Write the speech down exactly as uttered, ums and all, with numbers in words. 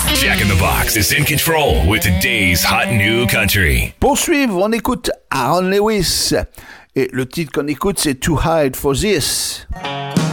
Jack in the Box is in control with today's hot new country. Pour suivre, on écoute Aaron Lewis. Et le titre qu'on écoute, c'est Too Hide for This.